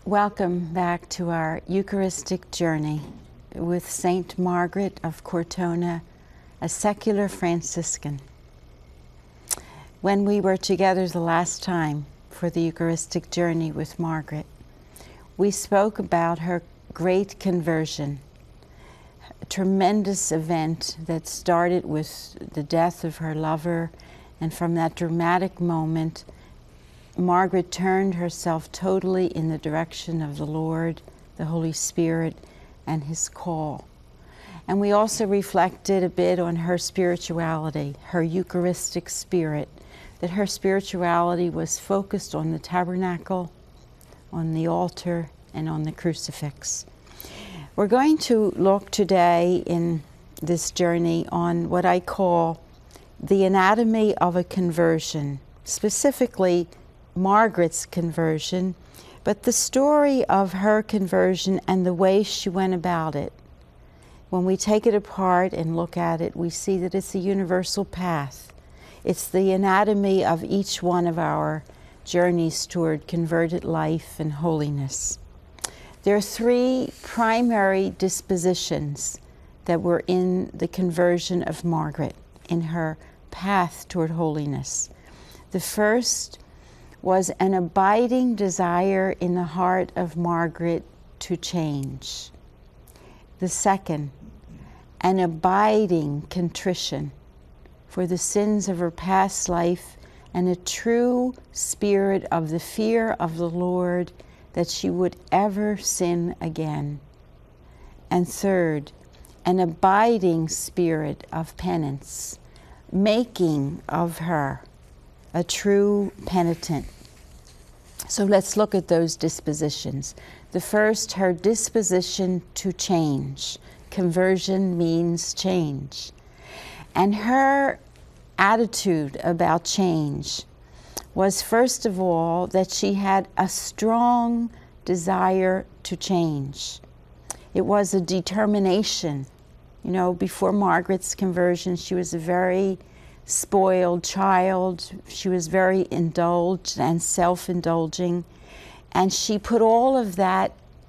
Welcome back to our Eucharistic journey with Saint Margaret of Cortona, a secular Franciscan. When we were together the last time for the Eucharistic journey with Margaret, we spoke about her great conversion, a tremendous event that started with the death of her lover, and from that dramatic moment, Margaret turned herself totally in the direction of the Lord, the Holy Spirit, and His call. And we also reflected a bit on her spirituality, her Eucharistic spirit, that her spirituality was focused on the tabernacle, on the altar, and on the crucifix. We're going to look today in this journey on what I call the anatomy of a conversion, specifically Margaret's conversion, but the story of her conversion and the way she went about it. When we take it apart and look at it, we see that it's a universal path. It's the anatomy of each one of our journeys toward converted life and holiness. There are three primary dispositions that were in the conversion of Margaret, in her path toward holiness. The first was an abiding desire in the heart of Margaret to change. The second, an abiding contrition for the sins of her past life and a true spirit of the fear of the Lord that she would ever sin again. And third, an abiding spirit of penance, making of her a true penitent. So let's look at those dispositions. The first, her disposition to change. Conversion means change. And her attitude about change was, first of all, that she had a strong desire to change. It was a determination. You know, before Margaret's conversion, she was a very spoiled child. She was very indulged and self-indulging, and she put all of that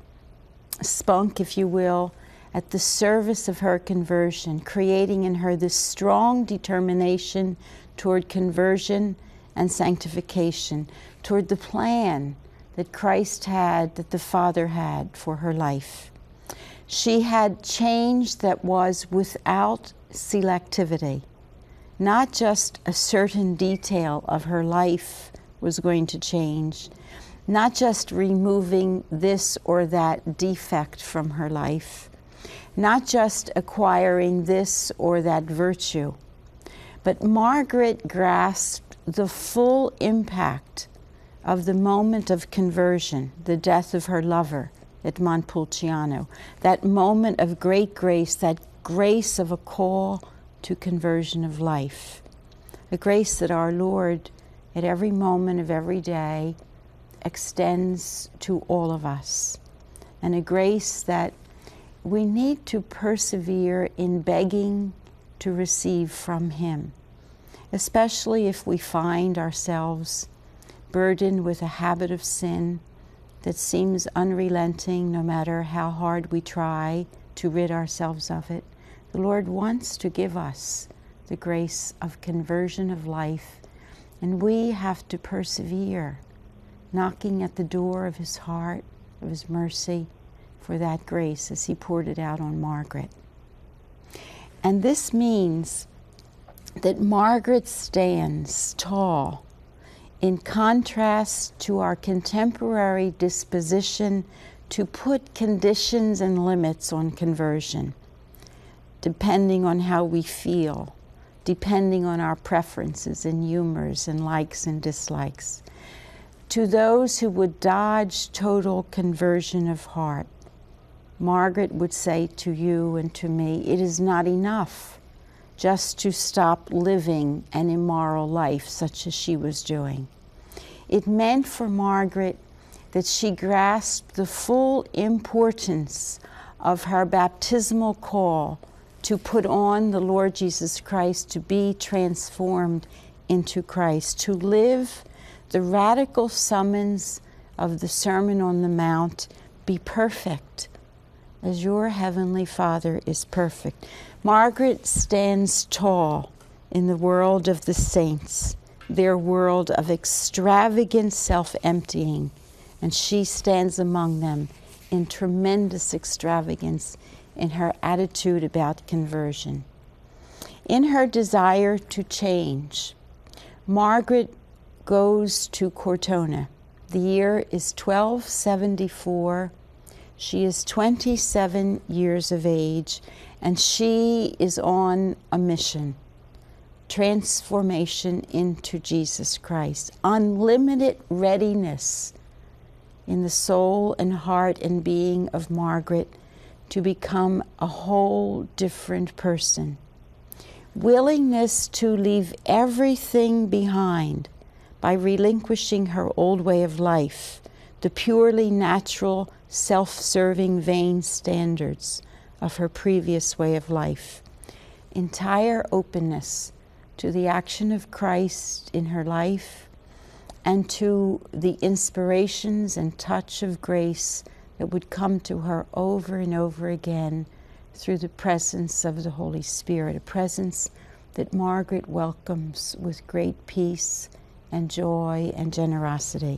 spunk, if you will, at the service of her conversion, creating in her this strong determination toward conversion and sanctification, toward the plan that Christ had, that the Father had for her life. She had change that was without selectivity. Not just a certain detail of her life was going to change, not just removing this or that defect from her life, not just acquiring this or that virtue, but Margaret grasped the full impact of the moment of conversion, the death of her lover at Montepulciano, that moment of great grace, that grace of a call to conversion of life, a grace that our Lord at every moment of every day extends to all of us, and a grace that we need to persevere in begging to receive from Him, especially if we find ourselves burdened with a habit of sin that seems unrelenting no matter how hard we try to rid ourselves of it. The Lord wants to give us the grace of conversion of life, and we have to persevere, knocking at the door of His heart, of His mercy, for that grace as He poured it out on Margaret. And this means that Margaret stands tall in contrast to our contemporary disposition to put conditions and limits on conversion, depending on how we feel, depending on our preferences and humors and likes and dislikes. To those who would dodge total conversion of heart, Margaret would say to you and to me, it is not enough just to stop living an immoral life such as she was doing. It meant for Margaret that she grasped the full importance of her baptismal call to put on the Lord Jesus Christ, to be transformed into Christ, to live the radical summons of the Sermon on the Mount, be perfect as your Heavenly Father is perfect. Margaret stands tall in the world of the saints, their world of extravagant self-emptying, and she stands among them in tremendous extravagance in her attitude about conversion. In her desire to change, Margaret goes to Cortona. The year is 1274. She is 27 years of age, and she is on a mission. Transformation into Jesus Christ. Unlimited readiness in the soul and heart and being of Margaret to become a whole different person. Willingness to leave everything behind by relinquishing her old way of life, the purely natural, self-serving, vain standards of her previous way of life. Entire openness to the action of Christ in her life and to the inspirations and touch of grace that would come to her over and over again through the presence of the Holy Spirit, a presence that Margaret welcomes with great peace and joy and generosity.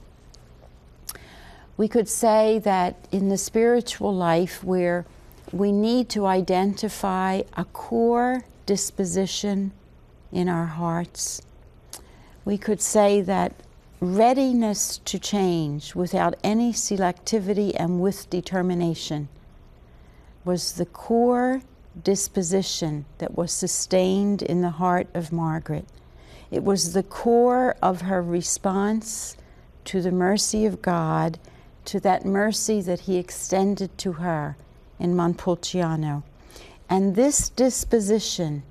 We could say that in the spiritual life where we need to identify a core disposition in our hearts, we could say that readiness to change without any selectivity and with determination was the core disposition that was sustained in the heart of Margaret. It was the core of her response to the mercy of God, to that mercy that He extended to her in Montepulciano. And this disposition